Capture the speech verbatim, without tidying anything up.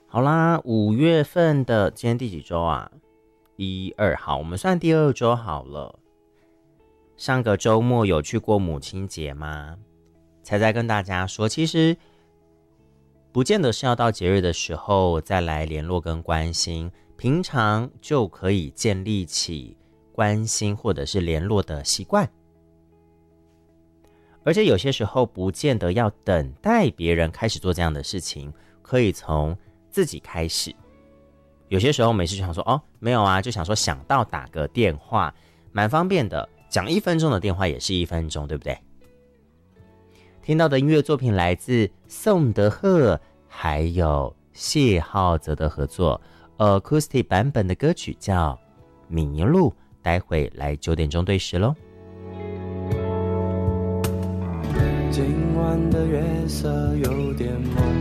好啦，五月份的今天第几周啊？一二好，我们算第二周好了。上个周末有去过母亲节吗？才在跟大家说，其实不见得是要到节日的时候再来联络跟关心，平常就可以建立起关心或者是联络的习惯。而且有些时候不见得要等待别人开始做这样的事情，可以从自己开始。有些时候每次就想说哦没有啊，就想说想到打个电话蛮方便的，讲一分钟的电话也是一分钟，对不对？听到的音乐作品来自宋德赫还有谢浩泽的合作 Acoustic 版本的歌曲叫迷路，待会来九点钟对时咯。 今晚的月色有点朦